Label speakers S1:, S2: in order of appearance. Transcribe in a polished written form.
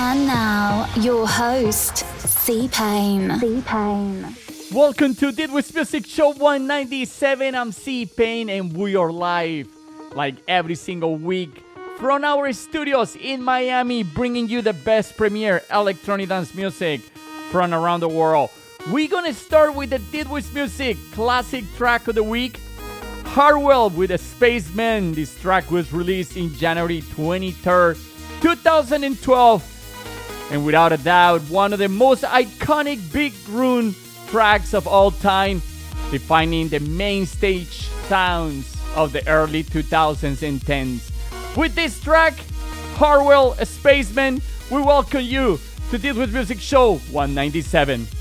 S1: And now, your host, C-Pain.
S2: Welcome to Did With Music Show 197. I'm C-Pain and we are live like every single week from our studios in Miami, bringing you the best premiere electronic dance music from around the world. We're gonna start with the Did With Music classic track of the week, Hardwell with a Spaceman. This track was released in January 23rd, 2012. And without a doubt, one of the most iconic big room tracks of all time, defining the main stage sounds of the early 2000s and 10s. With this track, Hardwell, a Spaceman, we welcome you to Did With Music Show 197.